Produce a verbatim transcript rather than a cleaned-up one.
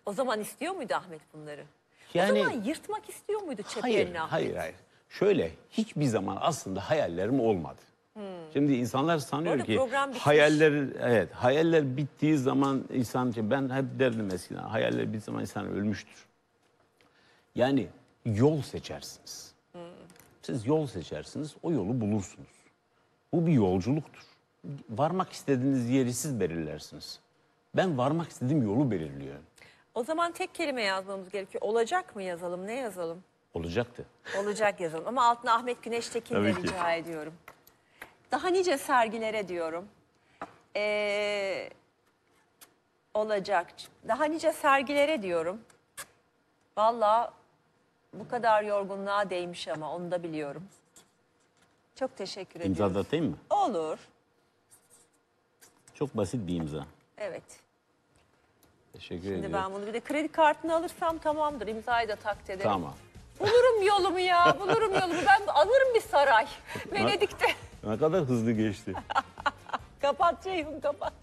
O zaman istiyor muydu Ahmet bunları? Yani, o zaman yırtmak istiyor muydu hayır, çeperini Ahmet? hayır, hayır. Şöyle, hiçbir zaman aslında hayallerim olmadı. Hmm. Şimdi insanlar sanıyor Orada ki hayaller, evet, hayaller bittiği zaman insan, ben hep derdim eskiden, hayaller bittiği zaman insan ölmüştür. Yani yol seçersiniz. Hmm. Siz yol seçersiniz, o yolu bulursunuz. Bu bir yolculuktur. Varmak istediğiniz yeri siz belirlersiniz. Ben varmak istediğim yolu belirliyorum. O zaman tek kelime yazmamız gerekiyor. Olacak mı yazalım, ne yazalım? Olacaktı. Olacak yazalım ama altına Ahmet Güneştekin'le rica ediyorum. Daha nice sergilere diyorum. Ee, olacak. Daha nice sergilere diyorum. Vallahi bu kadar yorgunluğa değmiş ama onu da biliyorum. Çok teşekkür ediyorum. İmza da atayım mı? Olur. Çok basit bir imza. Evet. Teşekkür Şimdi ediyorum. ben bunu bir de kredi kartını alırsam tamamdır. İmzayı da taklit ederim. Tamam. Bulurum yolumu ya, bulurum yolumu. Ben alırım bir saray. Venedik'te. Ne kadar hızlı geçti. Kapat Ceyhun, kapat.